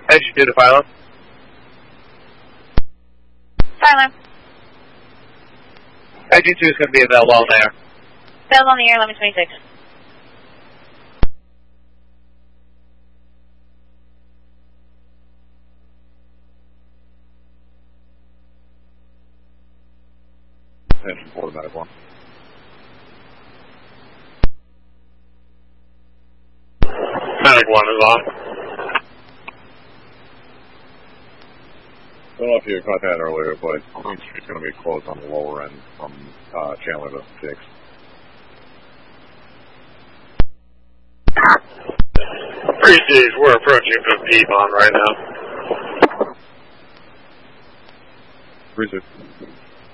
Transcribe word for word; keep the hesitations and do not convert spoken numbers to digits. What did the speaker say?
Engine two to Philo. Philo. Engine two is going to be available on the air. Available on the air, eleven twenty-six. Engine four to Medic one. Medic one is on. I don't know if you caught that earlier, but it's going to be closed on the lower end from uh, Chandler to Jakes. three Gs, we're approaching from Piedmont right now. three six.